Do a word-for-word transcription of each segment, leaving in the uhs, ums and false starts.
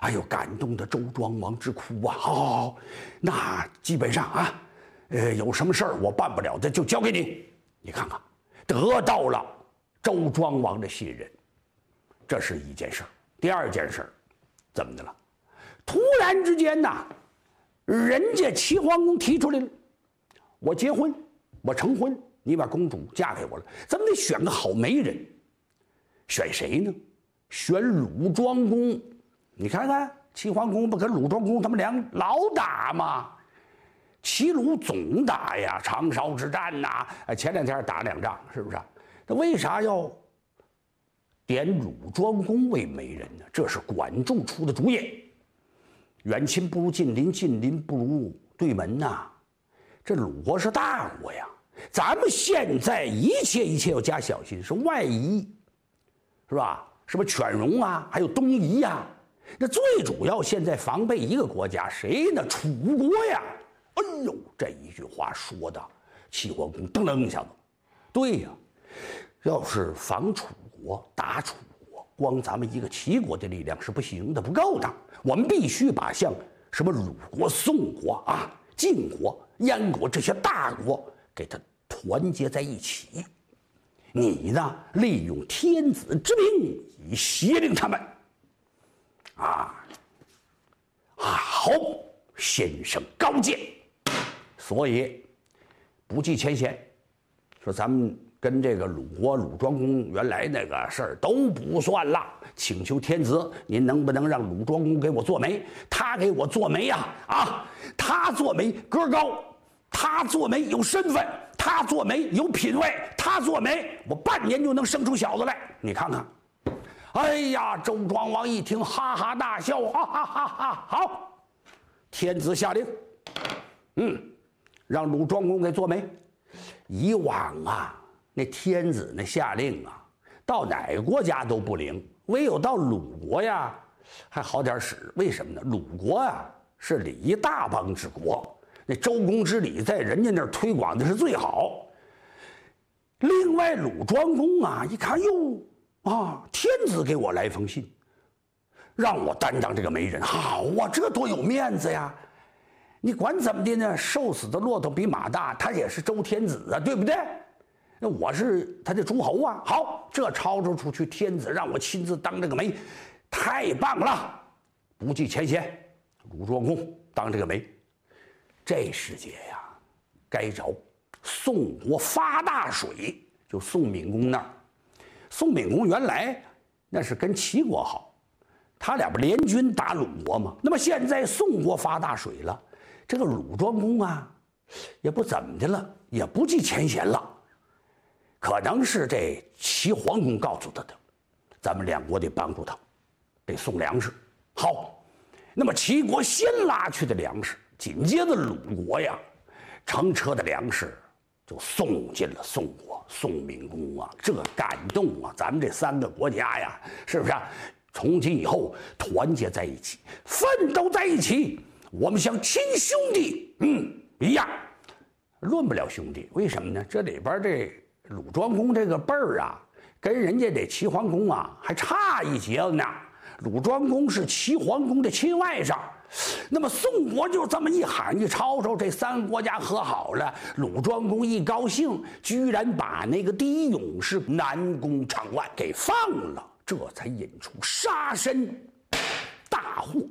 哎呦，感动的周庄王直哭啊！好，好，好，那基本上啊，呃，有什么事儿我办不了的就交给你。你看看，得到了周庄王的信任，这是一件事儿。第二件事儿，怎么的了？突然之间呐，人家齐桓公提出来了，我结婚，我成婚，你把公主嫁给我了，咱们得选个好媒人。选谁呢？选鲁庄公。你看看齐桓公不跟鲁庄公他们俩老打吗？齐鲁总打呀，长勺之战呐、啊，前两天打两仗，是不是？那为啥要点鲁庄公为媒人呢？这是管仲出的主意。远亲不如近邻，近邻不如对门呐、啊。这鲁国是大国呀，咱们现在一切一切要加小心，是外夷，是吧？什么犬戎啊，还有东夷呀、啊。那最主要现在防备一个国家，谁呢？楚国呀！哎呦，这一句话说的，齐桓公噔楞一下子。对呀，要是防楚国、打楚国，光咱们一个齐国的力量是不行的，不够的。我们必须把像什么鲁国、宋国啊、晋国、燕国这些大国给它团结在一起。你呢，利用天子之名以胁令他们。啊啊！好，先生高见。所以不计前嫌，说咱们跟这个鲁国鲁庄公原来那个事儿都不算了，请求天子，您能不能让鲁庄公给我做媒？他给我做媒呀！啊，他做媒个高，他做媒有身份，他做媒有品位，他做媒我半年就能生出小子来。你看看。哎呀，周庄王一听，哈哈大笑，哈哈哈哈！好，天子下令，嗯，让鲁庄公给做媒。以往啊，那天子那下令啊，到哪个国家都不灵，唯有到鲁国呀，还好点使。为什么呢？鲁国啊是礼大邦之国，那周公之礼在人家那儿推广的是最好。另外，鲁庄公啊，一看哟。啊！天子给我来封信，让我担当这个媒人，好啊，这多有面子呀！你管怎么的呢？瘦死的骆驼比马大，他也是周天子啊，对不对？那我是他的诸侯啊。好，这抄着出去，天子让我亲自当这个媒，太棒了！不计前嫌，鲁庄公当这个媒。这时节呀，该着宋国发大水，就宋闵公那儿。宋闵公原来那是跟齐国好，他俩不联军打鲁国吗？那么现在宋国发大水了，这个鲁庄公啊，也不怎么的了，也不计前嫌了，可能是这齐桓公告诉他的，咱们两国得帮助他，得送粮食。好，那么齐国先拉去的粮食，紧接着鲁国呀，乘车的粮食就送进了宋国。宋闵公啊，这感动啊！咱们这三个国家呀，是不是啊？从今以后团结在一起，奋斗在一起，我们像亲兄弟，嗯，一样。论不了兄弟，为什么呢？这里边这鲁庄公这个辈儿啊，跟人家这齐桓公啊还差一截子呢。鲁庄公是齐桓公的亲外甥。那么宋国就这么一喊一吵吵，这三个国家和好了。鲁庄公一高兴，居然把那个第一勇士南宫长万给放了，这才引出杀身大祸。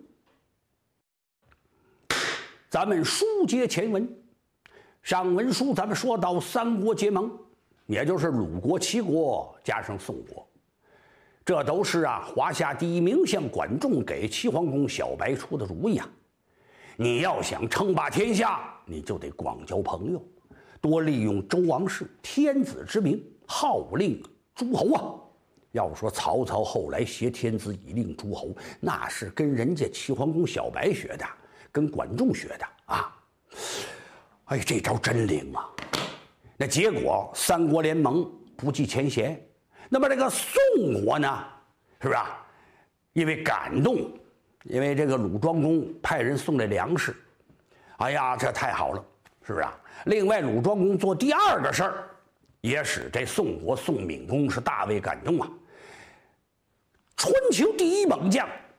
咱们书接前文，上文书咱们说到三国结盟，也就是鲁国、齐国加上宋国。这都是啊，华夏第一名相管仲给齐桓公小白出的主意啊！你要想称霸天下，你就得广交朋友，多利用周王室天子之名号令诸侯啊！要说曹操后来挟天子以令诸侯，那是跟人家齐桓公小白学的，跟管仲学的啊！哎，这招真灵啊！那结果三国联盟不计前嫌。那么这个宋国呢，是不是啊？因为感动，因为这个鲁庄公派人送来粮食，哎呀，这太好了，是不是啊？另外，鲁庄公做第二个事儿，也使这宋国宋闵公是大为感动啊。春秋第一猛将